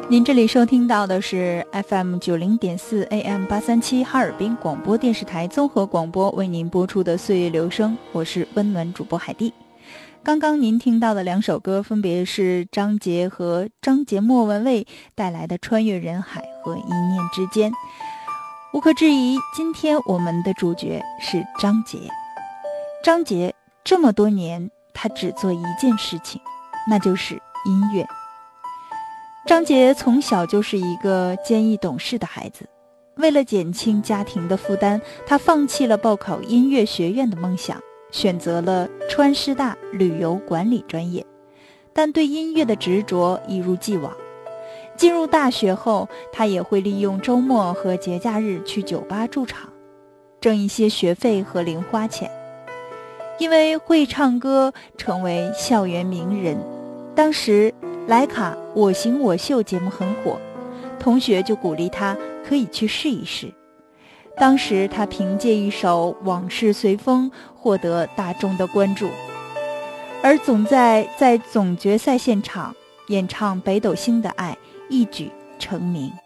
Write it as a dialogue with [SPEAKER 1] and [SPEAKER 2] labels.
[SPEAKER 1] 您这里收听到的是 FM90.4 AM837 哈尔滨广播电视台综合广播为您播出的岁月留声，我是温暖主播海蒂。刚刚您听到的两首歌分别是张杰和张杰莫文蔚带来的《穿越人海》和《一念之间》。无可置疑，今天我们的主角是张杰。张杰这么多年，他只做一件事情，那就是音乐。张杰从小就是一个坚毅懂事的孩子，为了减轻家庭的负担，他放弃了报考音乐学院的梦想，选择了川师大旅游管理专业，但对音乐的执着一如既往。进入大学后，他也会利用周末和节假日去酒吧驻场，挣一些学费和零花钱。因为会唱歌，成为校园名人。当时莱卡我行我秀节目很火，同学就鼓励他可以去试一试。当时他凭借一首《往事随风》获得大众的关注，而在总决赛现场演唱北斗星的爱，一举成名。